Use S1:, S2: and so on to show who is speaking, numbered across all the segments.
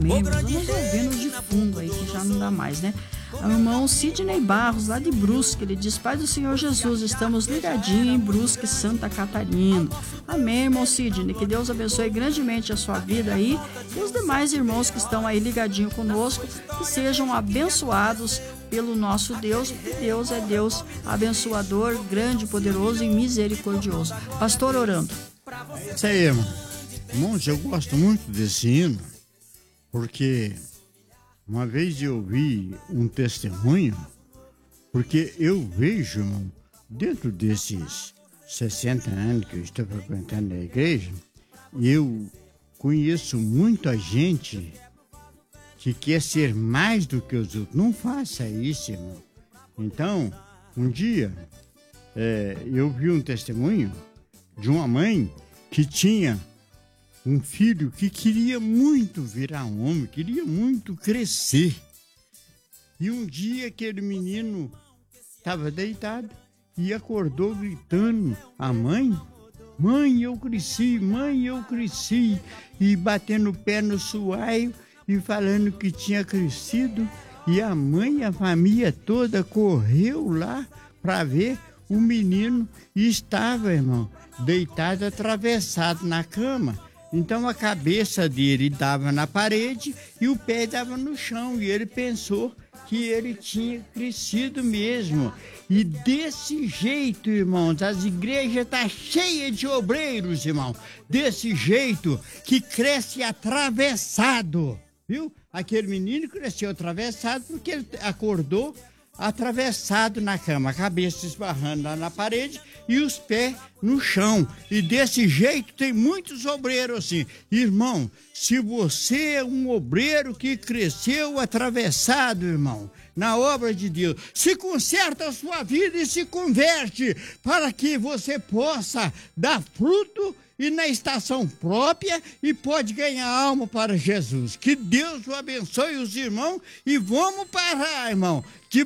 S1: Amém. Vamos ouvindo de fundo aí, que já não dá mais, né? O irmão Sidney Barros, lá de Brusque, ele diz: Pai do Senhor Jesus, estamos ligadinhos em Brusque, Santa Catarina. Amém, irmão Sidney, que Deus abençoe grandemente a sua vida aí e os demais irmãos que estão aí ligadinho conosco, que sejam abençoados pelo nosso Deus, porque Deus é Deus abençoador, grande, poderoso e misericordioso. Pastor, orando.
S2: É isso aí, irmão. Irmãos, eu gosto muito desse hino, porque uma vez eu ouvi um testemunho, porque eu vejo, irmão, dentro desses 60 anos que eu estou frequentando a igreja, eu conheço muita gente que quer ser mais do que os outros. Não faça isso, irmão. Então, um dia, eu vi um testemunho de uma mãe que tinha um filho que queria muito virar homem, queria muito crescer. E um dia aquele menino estava deitado e acordou gritando a mãe: Mãe, eu cresci, mãe, eu cresci. E batendo o pé no suaio e falando que tinha crescido. E a mãe e a família toda correu lá para ver o menino e estava, irmão, deitado, atravessado na cama. Então a cabeça dele dava na parede e o pé dava no chão. E ele pensou que ele tinha crescido mesmo. E desse jeito, irmãos, as igrejas estão cheias de obreiros, irmão. Desse jeito que cresce atravessado, viu? Aquele menino cresceu atravessado porque ele acordou atravessado na cama, a cabeça esbarrando lá na parede e os pés no chão. E desse jeito tem muitos obreiros assim. Irmão, se você é um obreiro que cresceu atravessado, irmão, na obra de Deus, se conserta a sua vida e se converte para que você possa dar fruto e na estação própria e pode ganhar alma para Jesus. Que Deus o abençoe, os irmãos, e vamos parar, irmão, de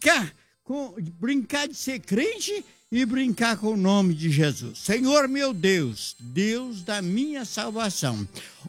S2: brincar de ser crente e brincar com o nome de Jesus. Senhor meu Deus, Deus da minha salvação,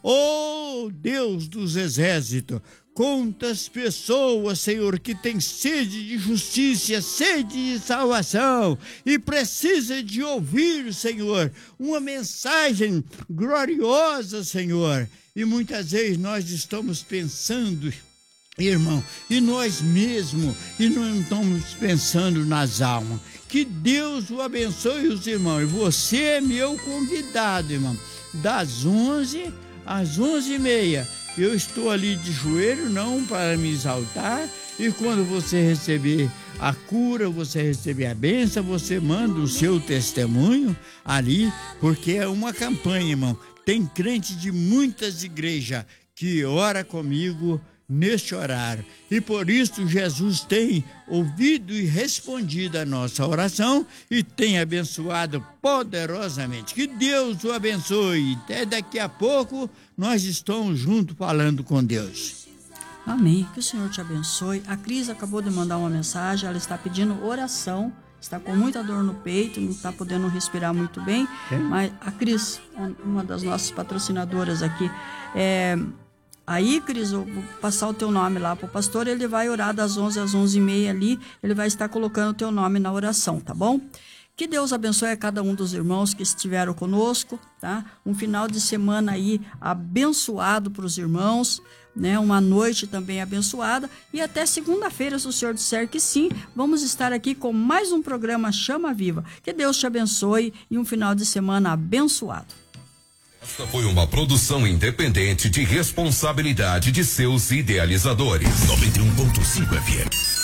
S2: oh Deus dos exércitos, quantas pessoas, Senhor, que tem sede de justiça, sede de salvação e precisa de ouvir, Senhor, uma mensagem gloriosa, Senhor. E muitas vezes nós estamos pensando, irmão, e nós mesmos, e não estamos pensando nas almas. Que Deus o abençoe, os irmãos. E você é meu convidado, irmão, das 11 às 11h30. Eu estou ali de joelho, não para me exaltar, e quando você receber a cura, você receber a bênção, você manda o seu testemunho ali, porque é uma campanha, irmão. Tem crente de muitas igrejas que ora comigo neste horário. E por isso Jesus tem ouvido e respondido a nossa oração e tem abençoado poderosamente. Que Deus o abençoe. Até daqui a pouco nós estamos juntos falando com Deus.
S1: Amém. Que o Senhor te abençoe. A Cris acabou de mandar uma mensagem, ela está pedindo oração. Está com muita dor no peito, não está podendo respirar muito bem. Mas a Cris, uma das nossas patrocinadoras aqui, aí, Cris, eu vou passar o teu nome lá para o pastor, ele vai orar das 11 às 11h30 ali, ele vai estar colocando o teu nome na oração, tá bom? Que Deus abençoe a cada um dos irmãos que estiveram conosco, tá? Um final de semana aí abençoado para os irmãos, né? Uma noite também abençoada e até segunda-feira, se o Senhor disser que sim, vamos estar aqui com mais um programa Chama Viva. Que Deus te abençoe e um final de semana abençoado.
S3: Esta foi uma produção independente de responsabilidade de seus idealizadores. 91.5 FM.